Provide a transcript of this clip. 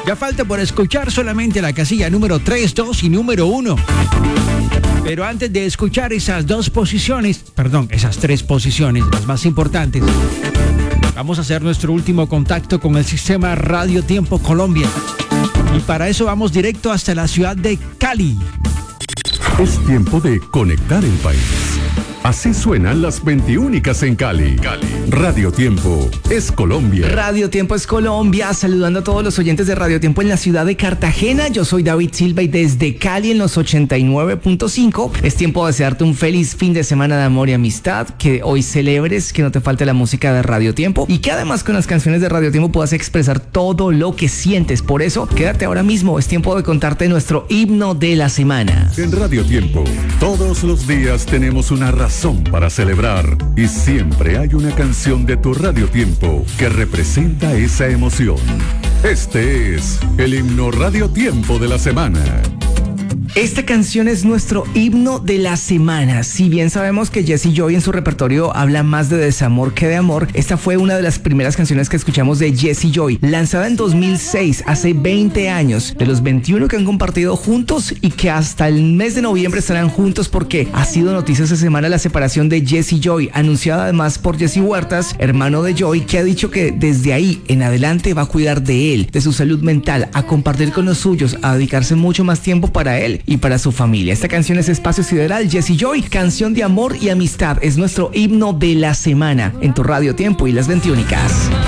Ya falta por escuchar solamente la casilla número 3, 2 y número 1. Pero antes de escuchar esas esas 3 posiciones, las más importantes, vamos a hacer nuestro último contacto con el sistema Radio Tiempo Colombia. Y para eso vamos directo hasta la ciudad de Cali. Es tiempo de conectar el país. Así suenan las 21 en Cali. Radio Tiempo es Colombia. Radio Tiempo es Colombia. Saludando a todos los oyentes de Radio Tiempo en la ciudad de Cartagena. Yo soy David Silva y desde Cali en los 89.5 es tiempo de desearte un feliz fin de semana de amor y amistad. Que hoy celebres, que no te falte la música de Radio Tiempo y que además con las canciones de Radio Tiempo puedas expresar todo lo que sientes. Por eso, quédate ahora mismo. Es tiempo de contarte nuestro himno de la semana. En Radio Tiempo, todos los días tenemos una razón para celebrar y siempre hay una canción de tu Radio Tiempo que representa esa emoción. Este es el himno Radio Tiempo de la semana. Esta canción es nuestro himno de la semana. Si bien sabemos que Jessie Joy en su repertorio habla más de desamor que de amor, esta fue una de las primeras canciones que escuchamos de Jessie Joy, lanzada en 2006, hace 20 años, de los 21 que han compartido juntos y que hasta el mes de noviembre estarán juntos porque ha sido noticia esta semana la separación de Jessie Joy, anunciada además por Jesse Huertas, hermano de Joy, que ha dicho que desde ahí en adelante va a cuidar de él, de su salud mental, a compartir con los suyos, a dedicarse mucho más tiempo para él y para su familia. Esta canción es Espacio Sideral, Jessie Joy, canción de amor y amistad. Es nuestro himno de la semana en tu Radio Tiempo y las 21.